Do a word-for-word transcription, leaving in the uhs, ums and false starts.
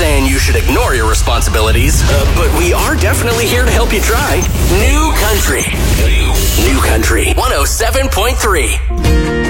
saying you should ignore your responsibilities, uh, but we are definitely here to help you try. New Country. New Country. one oh seven point three.